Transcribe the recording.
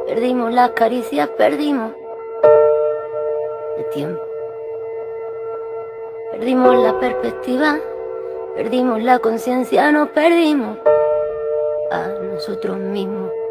Perdimos las caricias, perdimos el tiempo. Perdimos la perspectiva, perdimos la conciencia, nos perdimos a nosotros mismos.